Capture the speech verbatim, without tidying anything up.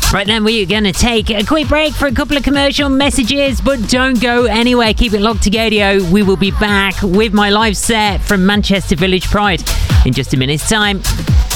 Right then, we're going to take a quick break for a couple of commercial messages, but don't go anywhere. Keep it locked to Gaydio. We will be back with my live set from Manchester Village Pride in just a minute's time.